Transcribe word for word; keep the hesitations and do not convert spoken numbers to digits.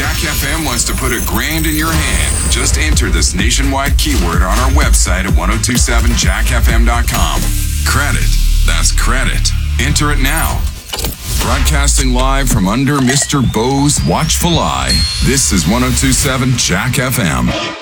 Jack F M wants to put a grand in your hand. Just enter this nationwide keyword on our website at ten twenty-seven jack f m dot com. Credit. That's credit. Enter it now. Broadcasting live from under Mister Bo's watchful eye. This is ten twenty-seven Jack F M.